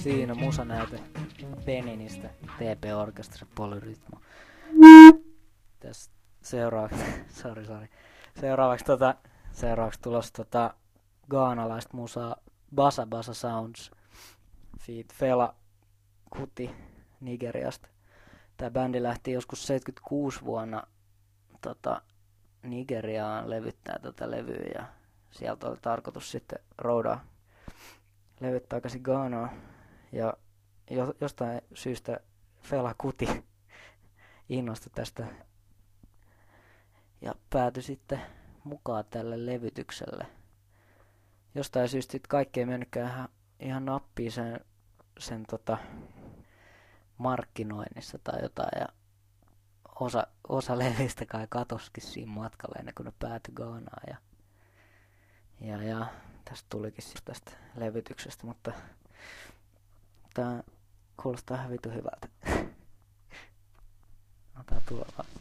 Siinä musanäyte Beninistä, TP Orchestra Polyrythmo. Tässä seuraavaksi, seuraavaksi tulos ghanalaista musaa Basa Basa Sounds feat. Fela Kuti Nigeriasta. Tää bändi lähti joskus 76 vuonna Nigeriaan levyttää tätä levyä ja sieltä oli tarkoitus sitten roudaa levyt takaisin Ghanaan. Ja jostain syystä Fela Kuti innostui tästä ja päätyi sitten mukaan tälle levytykselle. Jostain syystä kaikki ei mennytkään ihan nappiin sen markkinoinnissa tai jotain ja osa levyistä kai katoskin siinä matkalla ennen kuin ne päätyi Ghanaan ja tästä tulikin siis tästä levytyksestä, mutta tää kuulostaa ihan vitu hyvältä. Otetaan tuolla.